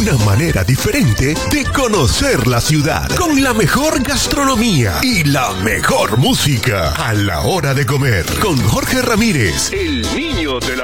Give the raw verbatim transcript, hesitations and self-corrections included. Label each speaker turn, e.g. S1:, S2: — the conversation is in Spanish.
S1: una manera diferente de conocer la ciudad, con la mejor gastronomía y la mejor música a la hora de comer, con Jorge Ramírez, el niño de la